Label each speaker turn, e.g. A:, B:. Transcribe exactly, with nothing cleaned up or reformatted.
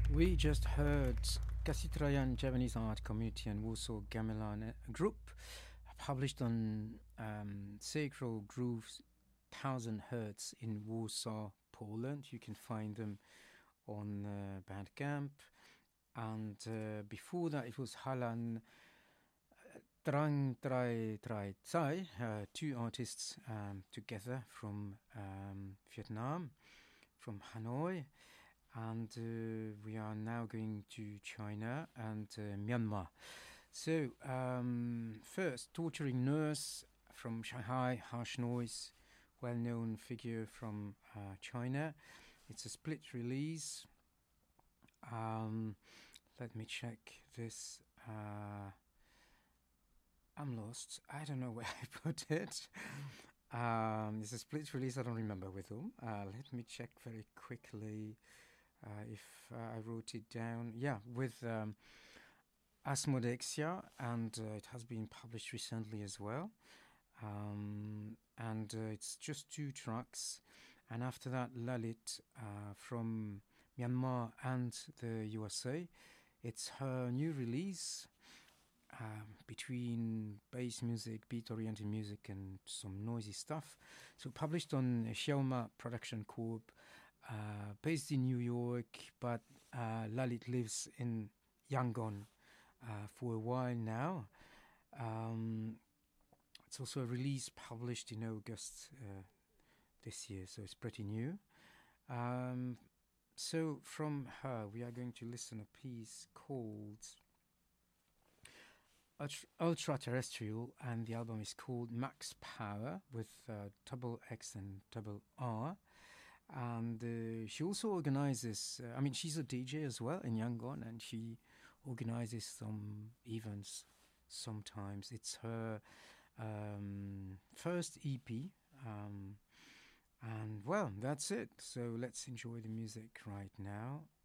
A: We just heard Kasitrayan Japanese Art Community and Warsaw Gamelan Group, published on um, Sacral Grooves Thousand Hertz in Warsaw, Poland. You can find them on uh, Bandcamp. And uh, before that, it was Halan Drang Trai Trai Tsai, uh, two artists um, together from um, Vietnam, from Hanoi. And uh, we are now going to China and uh, Myanmar. So, um, first, Torturing Nurse from Shanghai, Harsh Noise, well-known figure from uh, China. It's a split release. Um, let me check this. Uh, I'm lost. I don't know where I put it. Um, it's a split release. I don't remember with whom. Uh, let me check very quickly. Uh, if uh, I wrote it down, yeah, with um, Asmodexia, and uh, it has been published recently as well. Um, and uh, it's just two tracks. And after that, Lalit uh, from Myanmar and the U S A. It's her new release um, between bass music, beat-oriented music, and some noisy stuff. So published on Xiaoma Production Corp. Uh, based in New York, but uh, Lalit lives in Yangon uh, for a while now. Um, it's also a release published in August uh, this year, so it's pretty new. Um, so from her, we are going to listen a piece called Ultra, Ultra Terrestrial, and the album is called Max Power with uh, double X and double R. And uh, she also organizes, uh, I mean, she's a D J as well in Yangon, and she organizes some events sometimes. It's her um, first E P. Um, and, well, that's it. So let's enjoy the music right now.